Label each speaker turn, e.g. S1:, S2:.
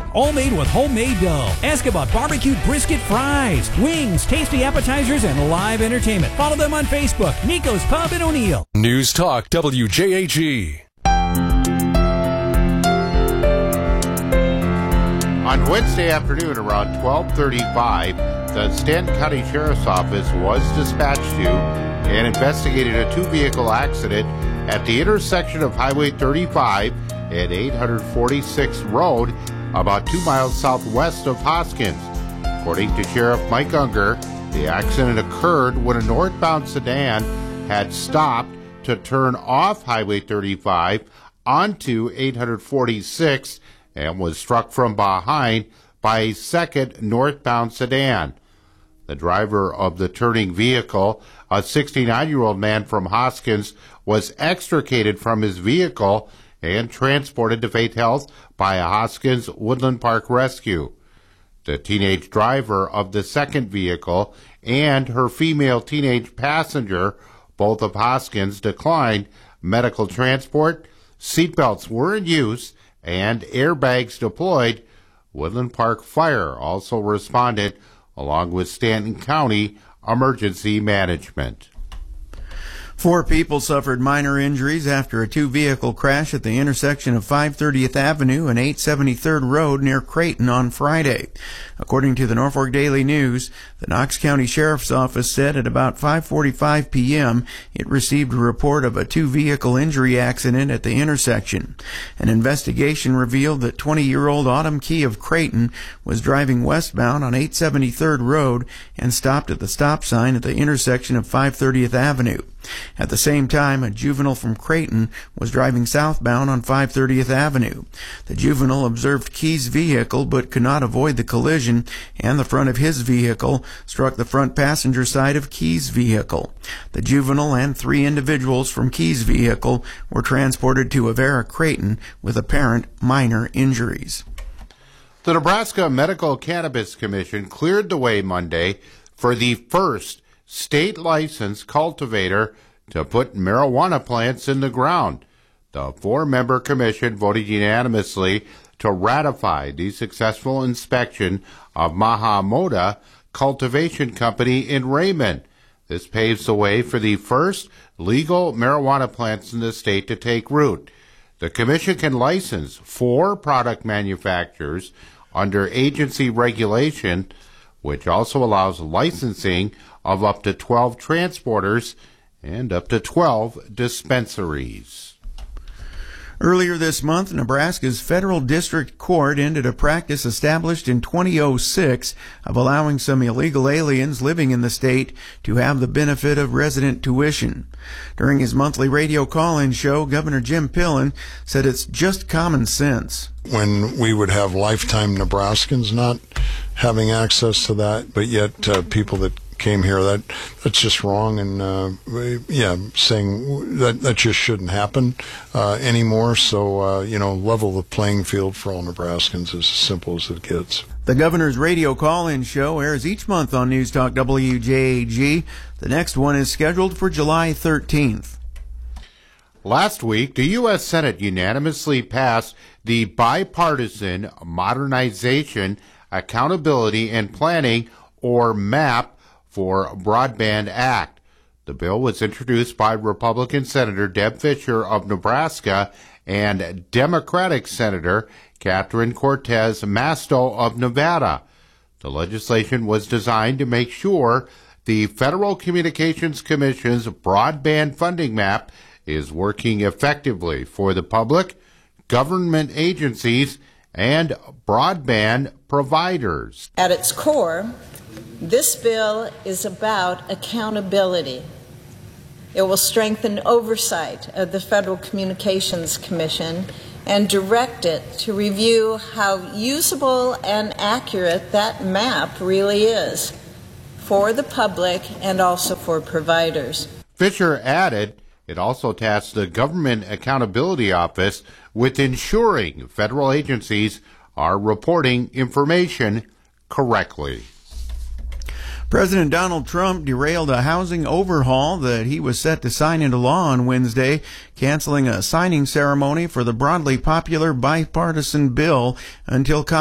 S1: all made with homemade dough. Ask about barbecued brisket fries, wings, tasty appetizers, and live entertainment. Follow them on Facebook, Nico's Pub in O'Neill.
S2: News Talk WJAG.
S3: On Wednesday afternoon around 12:35, the Stanton County Sheriff's Office was dispatched to and investigated a two-vehicle accident at the intersection of Highway 35 and 846th Road, about 2 miles southwest of Hoskins. According to Sheriff Mike Unger, the accident occurred when a northbound sedan had stopped to turn off Highway 35 onto 846 and was struck from behind by a second northbound sedan. The driver of the turning vehicle, a 69-year-old man from Hoskins, was extricated from his vehicle and transported to Faith Health by a Hoskins Woodland Park rescue. The teenage driver of the second vehicle and her female teenage passenger, both of Hoskins, declined medical transport. Seatbelts were in use and airbags deployed. Woodland Park Fire also responded, along with Stanton County Emergency Management.
S4: 4 people suffered minor injuries after a two-vehicle crash at the intersection of 530th Avenue and 873rd Road near Creighton on Friday. According to the Norfolk Daily News, the Knox County Sheriff's Office said at about 5:45 p.m. it received a report of a two-vehicle injury accident at the intersection. An investigation revealed that 20-year-old Autumn Key of Creighton was driving westbound on 873rd Road and stopped at the stop sign at the intersection of 530th Avenue. At the same time, a juvenile from Creighton was driving southbound on 530th Avenue. The juvenile observed Key's vehicle but could not avoid the collision, and the front of his vehicle struck the front passenger side of Key's vehicle. The juvenile and 3 individuals from Key's vehicle were transported to Avera Creighton with apparent minor injuries.
S3: The Nebraska Medical Cannabis Commission cleared the way Monday for the first state-licensed cultivator to put marijuana plants in the ground. The 4-member commission voted unanimously to ratify the successful inspection of Mahamoda Cultivation Company in Raymond. This paves the way for the first legal marijuana plants in the state to take root. The commission can license 4 product manufacturers under agency regulation, which also allows licensing of up to 12 transporters and up to 12 dispensaries.
S4: Earlier this month, Nebraska's federal district court ended a practice established in 2006 of allowing some illegal aliens living in the state to have the benefit of resident tuition. During his monthly radio call-in show, Governor Jim Pillen said it's just common sense.
S5: When we would have lifetime Nebraskans not having access to that, but yet people that came here, that's just wrong, and saying that just shouldn't happen anymore. So level the playing field for all Nebraskans is as simple as it gets.
S4: The governor's radio call-in show airs each month on News Talk WJAG. The next one is scheduled for July 13th.
S3: Last week, the U.S. Senate unanimously passed the Bipartisan Modernization, Accountability, and Planning, or MAP, for Broadband Act. The bill was introduced by Republican Senator Deb Fischer of Nebraska and Democratic Senator Catherine Cortez Masto of Nevada. The legislation was designed to make sure the Federal Communications Commission's broadband funding map is working effectively for the public, government agencies, and broadband providers.
S6: At its core, this bill is about accountability. It will strengthen oversight of the Federal Communications Commission and direct it to review how usable and accurate that map really is for the public and also for providers.
S3: Fischer added it also tasks the Government Accountability Office with ensuring federal agencies are reporting information correctly.
S4: President Donald Trump derailed a housing overhaul that he was set to sign into law on Wednesday, canceling a signing ceremony for the broadly popular bipartisan bill until